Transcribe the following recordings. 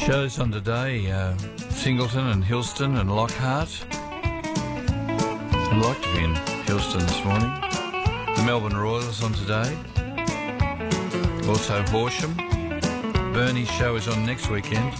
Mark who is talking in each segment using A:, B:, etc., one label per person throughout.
A: Shows on today, Singleton and Hillston and Lockhart. I'd like to be in Hillston this morning. The Melbourne Royals on today. Also Horsham. Bernie's show is on next weekend.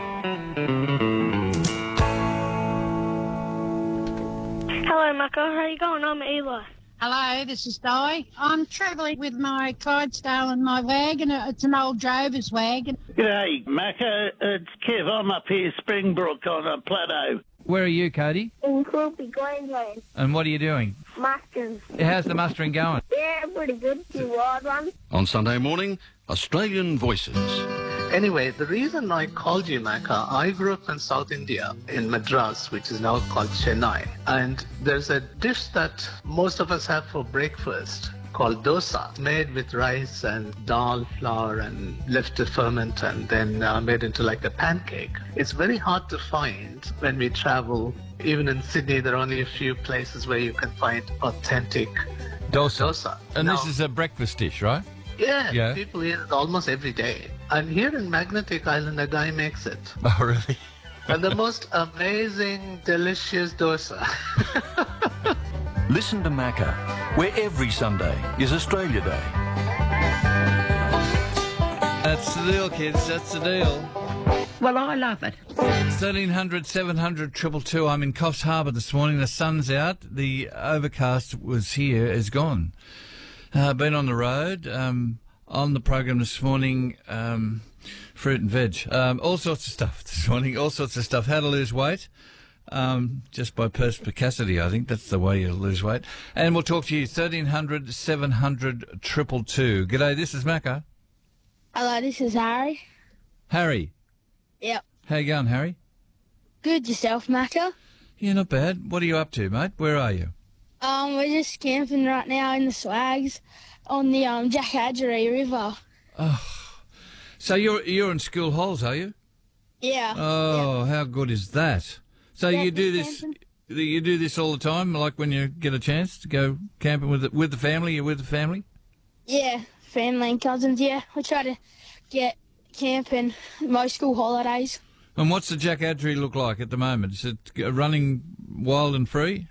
B: Hello, Mako. How you going? I'm Eli.
C: Hello, this is Di. I'm travelling with my Clydesdale and my wagon. It's an old drover's wagon.
D: G'day, Macca. It's Kev. I'm up here, Springbrook, on a plateau.
A: Where are you, Cody?
B: In Quilpie, Queensland.
A: And what are you doing?
B: Musters.
A: How's the mustering going?
B: Yeah, pretty good. Few wild ones.
E: On Sunday morning, Australian Voices.
F: Anyway, the reason I called you, Macca, I grew up in South India, in Madras, which is now called Chennai. And there's a dish that most of us have for breakfast called dosa, made with rice and dal flour and left to ferment and then made into like a pancake. It's very hard to find when we travel. Even in Sydney, there are only a few places where you can find authentic dosa.
A: And
F: Now,
A: this is a breakfast dish, right?
F: yeah, people eat it almost every day. And here in Magnetic Island, a guy makes it.
A: Oh, really?
F: And the most amazing, delicious dosa.
E: Listen to Macca, where every Sunday is Australia Day.
A: That's the deal, kids. That's the deal.
C: Well, I love it.
A: 1300 700 222. I'm in Coffs Harbour this morning. The sun's out. The overcast was here, is gone. Been on the road. On the program this morning, fruit and veg. All sorts of stuff this morning. All sorts of stuff. How to lose weight. Just by perspicacity, I think that's the way you lose weight. And we'll talk to you 1300 700 222. G'day, this is Macca.
B: Hello, this is Harry.
A: Harry.
B: Yep.
A: How you going, Harry?
B: Good yourself, Mako?
A: Yeah, not bad. What are you up to, mate? Where are you?
B: We're just camping right now in the Swags on the Jack Adgery River.
A: So you're in school halls, are you?
B: Yeah.
A: Oh, how good is that? So
B: Yeah,
A: you do
B: just
A: this.
B: camping.
A: You do this all the time, like when you get a chance to go camping with the family. You're with the family.
B: Yeah, family and cousins, yeah. We try to get camping most school holidays.
A: And what's the Jack Adgery look like at the moment? Is it running wild and free?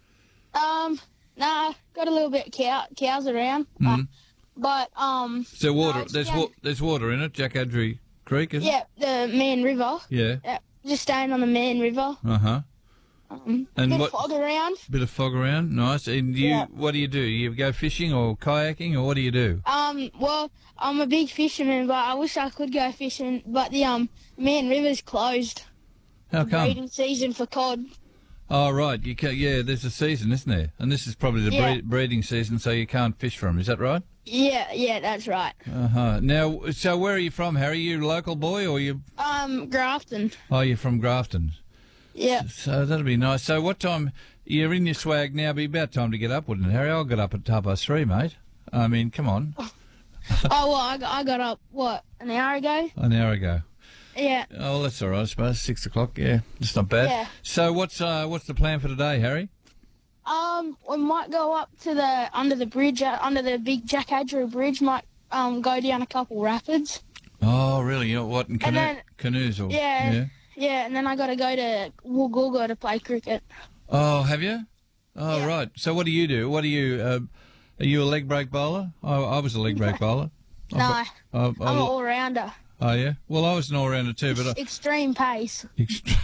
B: Nah, got a little bit of cows around. But
A: So water.
B: no, it's
A: there's
B: down-
A: there's water in it. Jack Adgery Creek, is it?
B: Yeah, the Man River.
A: Yeah.
B: Yeah, just staying on the Man River.
A: Uh-huh. And
B: Bit
A: what?
B: of fog around.
A: Bit of fog around. Nice. And
B: Yeah.
A: what do? You go fishing or kayaking, or what do you do?
B: Well, I'm a big fisherman, but I wish I could go fishing. But the Man River's closed.
A: How come?
B: Breeding season for cod.
A: Oh, right. You can, yeah, there's a season, isn't there? And this is probably the
B: Yeah.
A: breeding season, so you can't fish from. Is that right?
B: Yeah, that's right.
A: Uh-huh. Now, so where are you from, Harry? You a local boy, or you?
B: Grafton.
A: Oh, you're from Grafton.
B: Yeah.
A: So that'll be nice. So what time? You're in your swag now. Be about time to get up, wouldn't it, Harry? I'll get up at 3:30, mate. I mean, come on.
B: Oh, well, I got up, an hour ago?
A: An hour ago.
B: Yeah.
A: Oh, that's all right, I suppose. 6 o'clock. Yeah, that's not bad.
B: Yeah.
A: So what's the plan for today, Harry?
B: We might go up to under the bridge, under the big Jack Adgery Bridge, might go down a couple rapids.
A: Oh, really? You know what? In
B: And then-
A: canoes or?
B: Yeah. Yeah, and then I got to go to Woolgoolga to play cricket.
A: Oh, have you? Oh,
B: Yeah.
A: right. So what do you do? What are you? Are you a leg break bowler? I was a leg break bowler.
B: No, I'm an all-rounder.
A: Oh, yeah? Well, I was an all-rounder too, but...
B: Extreme pace.
A: Extreme.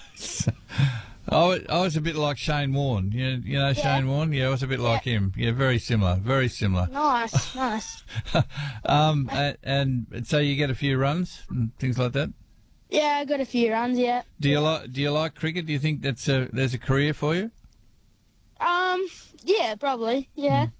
A: I was a bit like Shane Warne. You know Shane Warne? Yeah, I was a bit like him. Yeah, very similar. Very similar.
B: Nice.
A: And so you get a few runs and things like that?
B: Yeah, I got a few runs, yeah.
A: Do you like cricket? Do you think there's a career for you?
B: Yeah, probably, yeah.